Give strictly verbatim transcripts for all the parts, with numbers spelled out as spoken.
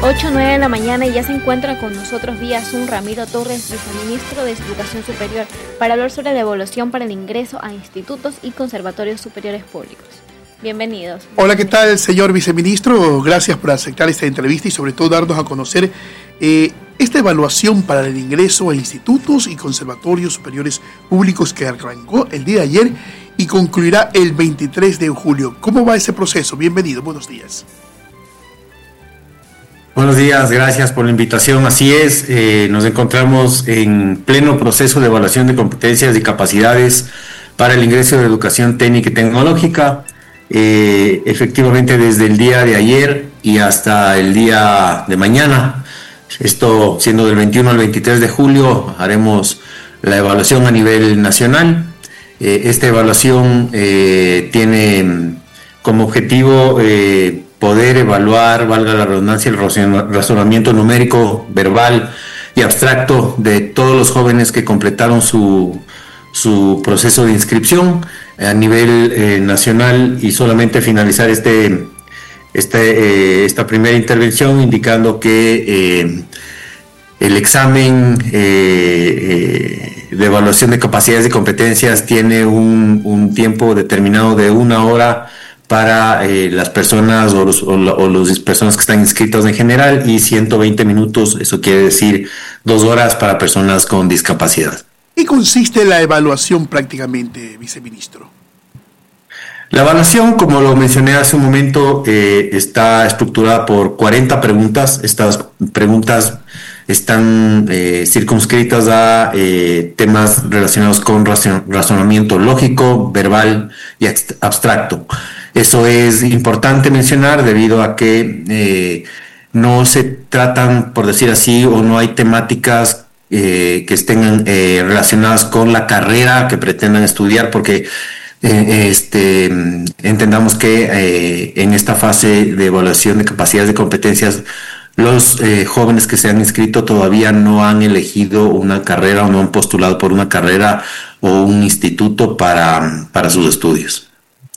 ocho o nueve de la mañana y ya se encuentra con nosotros vía Zoom Ramiro Torres, viceministro de Educación Superior, para hablar sobre la evaluación para el ingreso a institutos y conservatorios superiores públicos. Bienvenidos. Hola, ¿qué tal, señor viceministro? Gracias por aceptar esta entrevista y sobre todo darnos a conocer eh, esta evaluación para el ingreso a institutos y conservatorios superiores públicos que arrancó el día de ayer y concluirá el veintitrés de julio. ¿Cómo va ese proceso? Bienvenido, buenos días. Buenos días, gracias por la invitación. Así es, eh, nos encontramos en pleno proceso de evaluación de competencias y capacidades para el ingreso de educación técnica y tecnológica. Eh, efectivamente, desde el día de ayer y hasta el día de mañana, esto siendo del veintiuno al veintitrés de julio, haremos la evaluación a nivel nacional. Eh, esta evaluación eh, tiene como objetivo eh, poder evaluar, valga la redundancia, el razonamiento numérico, verbal y abstracto de todos los jóvenes que completaron su, su proceso de inscripción a nivel eh, nacional, y solamente finalizar este, este, eh, esta primera intervención indicando que eh, el examen eh, eh, de evaluación de capacidades y competencias tiene un, un tiempo determinado de una hora para eh, las personas o los, o, la, o las personas que están inscritas en general, y ciento veinte minutos, eso quiere decir dos horas para personas con discapacidad. ¿Qué consiste la evaluación prácticamente, viceministro? La evaluación, como lo mencioné hace un momento, eh, está estructurada por cuarenta preguntas. Estas preguntas están eh, circunscritas a eh, temas relacionados con razon- razonamiento lógico, verbal y abstracto. Eso es importante mencionar debido a que eh, no se tratan, por decir así, o no hay temáticas eh, que estén eh, relacionadas con la carrera que pretendan estudiar, porque eh, este, entendamos que eh, en esta fase de evaluación de capacidades y competencias, los eh, jóvenes que se han inscrito todavía no han elegido una carrera o no han postulado por una carrera o un instituto para, para sus estudios.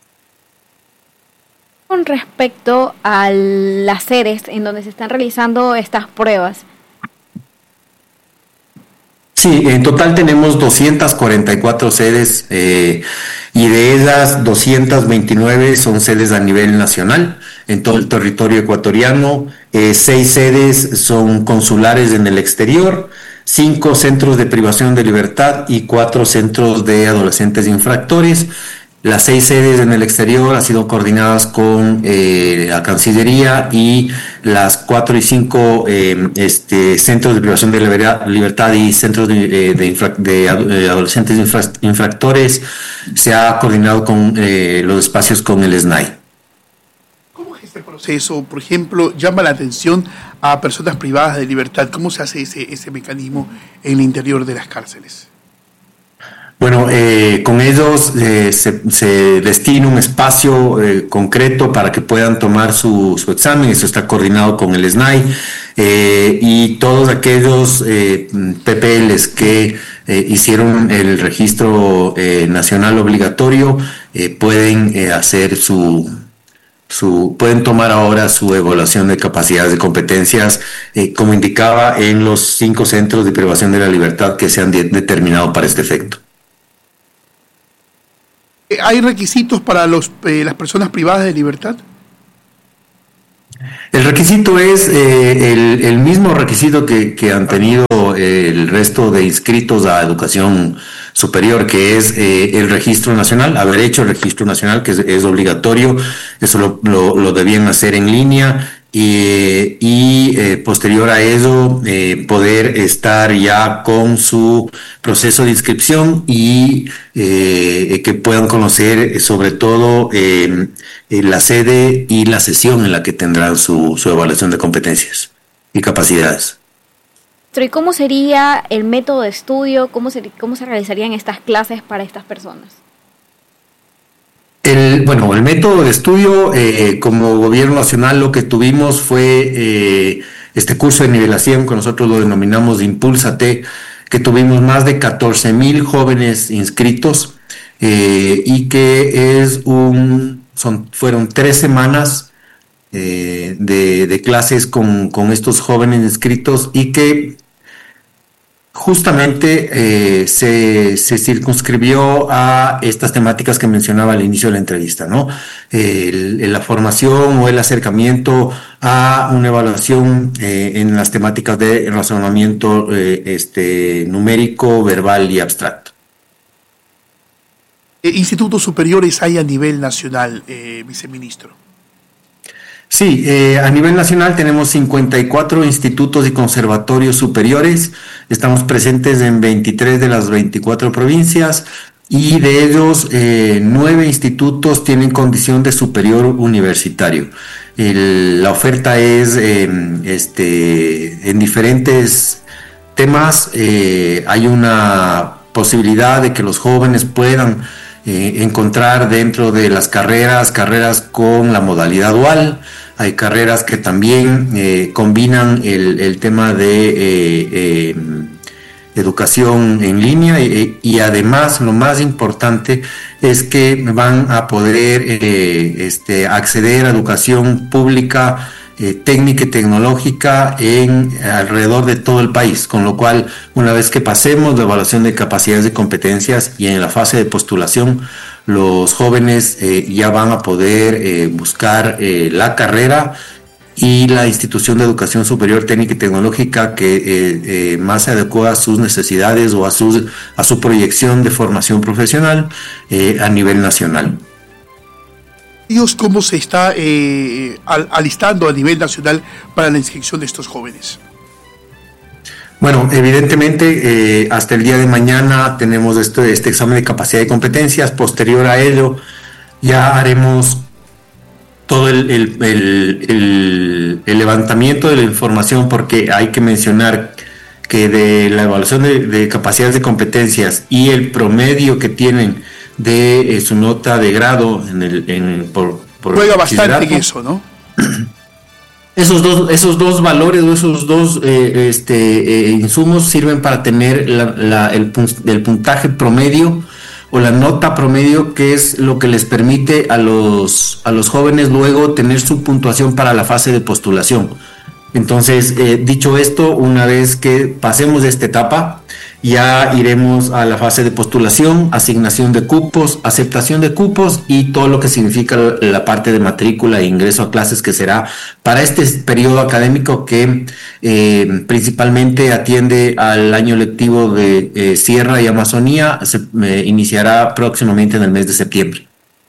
Con respecto a las sedes en donde se están realizando estas pruebas. Sí, en total tenemos doscientas cuarenta y cuatro sedes eh, y de esas doscientas veintinueve son sedes a nivel nacional en todo el territorio ecuatoriano. Eh, seis sedes son consulares en el exterior, cinco centros de privación de libertad y cuatro centros de adolescentes infractores. Las seis sedes en el exterior han sido coordinadas con eh, la Cancillería, y las cuatro y cinco eh, este, centros de privación de libertad y centros de, de, infra, de adolescentes infra, infractores se ha coordinado con eh, los espacios con el S N A I. ¿Cómo es este proceso? Por ejemplo, llama la atención a personas privadas de libertad. ¿Cómo se hace ese, ese mecanismo en el interior de las cárceles? Bueno, eh, con ellos eh, se, se destina un espacio eh, concreto para que puedan tomar su, su examen. Eso está coordinado con el S N A I, eh, y todos aquellos eh, P P Ls que eh, hicieron el registro eh, nacional obligatorio eh, pueden eh, hacer su... Su, pueden tomar ahora su evaluación de capacidades y competencias, eh, como indicaba, en los cinco centros de privación de la libertad que se han de, determinado para este efecto. ¿Hay requisitos para los, eh, las personas privadas de libertad? El requisito es eh, el, el mismo requisito que, que han tenido eh, el resto de inscritos a educación superior, que es eh, el registro nacional, haber hecho el registro nacional, que es, es obligatorio. Eso lo, lo, lo debían hacer en línea, y, y eh, posterior a eso eh, poder estar ya con su proceso de inscripción, y eh, que puedan conocer sobre todo eh, la sede y la sesión en la que tendrán su, su evaluación de competencias y capacidades. ¿Y cómo sería el método de estudio? ¿Cómo se, cómo se realizarían estas clases para estas personas? El, bueno, el método de estudio, eh, como gobierno nacional, lo que tuvimos fue eh, este curso de nivelación, que nosotros lo denominamos Impúlsate, que tuvimos más de catorce mil jóvenes inscritos, eh, y que es un, son, fueron tres semanas eh, de, de clases con, con estos jóvenes inscritos y que justamente eh, se, se circunscribió a estas temáticas que mencionaba al inicio de la entrevista, ¿no? Eh, el, la formación o el acercamiento a una evaluación eh, en las temáticas de razonamiento eh, este, numérico, verbal y abstracto. Eh, ¿Institutos superiores hay a nivel nacional, eh, viceministro? Sí, eh, a nivel nacional tenemos cincuenta y cuatro institutos y conservatorios superiores, estamos presentes en veintitrés de las veinticuatro provincias y de ellos eh, nueve institutos tienen condición de superior universitario. El, la oferta es eh, este, en diferentes temas, eh, hay una posibilidad de que los jóvenes puedan Eh, encontrar dentro de las carreras, carreras con la modalidad dual, hay carreras que también eh, combinan el, el tema de eh, eh, educación en línea y, y además lo más importante es que van a poder eh, este, acceder a educación pública Eh, técnica y tecnológica en alrededor de todo el país, con lo cual una vez que pasemos la evaluación de capacidades y competencias y en la fase de postulación los jóvenes eh, ya van a poder eh, buscar eh, la carrera y la institución de educación superior técnica y tecnológica que eh, eh, más se adecua a sus necesidades o a, sus, a su proyección de formación profesional eh, a nivel nacional. ¿Cómo se está eh, alistando a nivel nacional para la inscripción de estos jóvenes? Bueno, evidentemente eh, hasta el día de mañana tenemos este, este examen de capacidad y competencias. Posterior a ello ya haremos todo el, el, el, el, el levantamiento de la información, porque hay que mencionar que de la evaluación de, de capacidades y competencias y el promedio que tienen de eh, su nota de grado en el en, por, por juega bastante en eso, ¿no? Esos dos, esos dos valores o esos dos eh, este, eh, insumos sirven para tener la, la, el, el puntaje promedio o la nota promedio, que es lo que les permite a los, a los jóvenes luego tener su puntuación para la fase de postulación. Entonces, eh, dicho esto, una vez que pasemos de esta etapa, ya iremos a la fase de postulación, asignación de cupos, aceptación de cupos y todo lo que significa la parte de matrícula e ingreso a clases, que será para este periodo académico que eh, principalmente atiende al año lectivo de eh, Sierra y Amazonía. Se eh, iniciará próximamente en el mes de septiembre.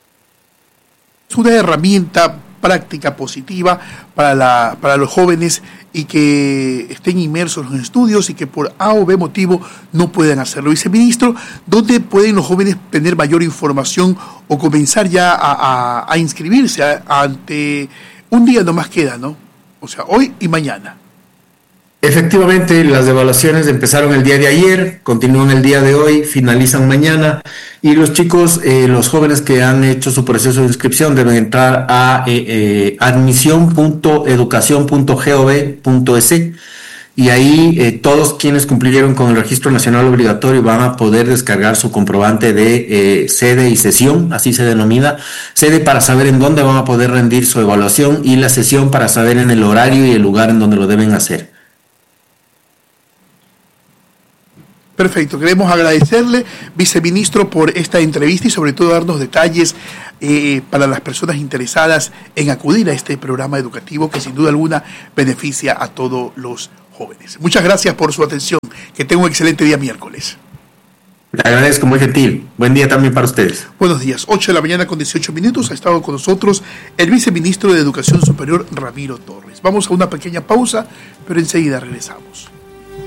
Es una herramienta práctica positiva para, la, para los jóvenes y que estén inmersos en estudios y que por A o B motivo no puedan hacerlo. Viceministro, ¿dónde pueden los jóvenes tener mayor información o comenzar ya a, a, a inscribirse a, a ante un día nomás queda, ¿no? O sea, hoy y mañana. Efectivamente, las evaluaciones empezaron el día de ayer, continúan el día de hoy, finalizan mañana, y los chicos, eh, los jóvenes que han hecho su proceso de inscripción deben entrar a eh, eh, admisión punto educación punto gov punto es y ahí eh, todos quienes cumplieron con el registro nacional obligatorio van a poder descargar su comprobante de eh, sede y sesión, así se denomina, sede para saber en dónde van a poder rendir su evaluación y la sesión para saber en el horario y el lugar en donde lo deben hacer. Perfecto, queremos agradecerle, viceministro, por esta entrevista y sobre todo darnos detalles eh, para las personas interesadas en acudir a este programa educativo que sin duda alguna beneficia a todos los jóvenes. Muchas gracias por su atención, que tenga un excelente día miércoles. Le agradezco, muy gentil. Buen día también para ustedes. Buenos días, ocho de la mañana con dieciocho minutos, ha estado con nosotros el viceministro de Educación Superior, Ramiro Torres. Vamos a una pequeña pausa, pero enseguida regresamos.